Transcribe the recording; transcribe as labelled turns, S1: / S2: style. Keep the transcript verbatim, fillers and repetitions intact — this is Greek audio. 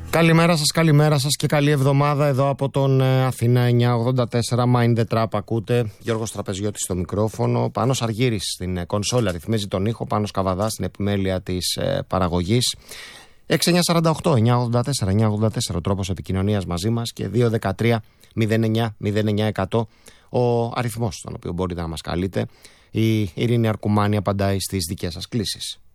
S1: Καλημέρα σας, καλημέρα σας και καλή εβδομάδα εδώ από τον Αθήνα εννιακόσια ογδόντα τέσσερα. Mind the Trap ακούτε. Γιώργος Τραπεζιώτης στο μικρόφωνο. Πάνος Αργύρης στην κονσόλα ρυθμίζει τον ήχο. Πάνος Καβαδάς στην επιμέλεια της ε, παραγωγής. έξι εννιά σαράντα οκτώ εννιακόσια ογδόντα τέσσερα εννιακόσια ογδόντα τέσσερα ο τρόπος επικοινωνίας μαζί μας και δύο δεκατρία μηδέν εννιά μηδέν εννιά εκατό ο αριθμός στον οποίο μπορείτε να μας καλείτε. Η Ειρήνη Αρκουμάνη απαντάει στις δικές σας κλήσεις.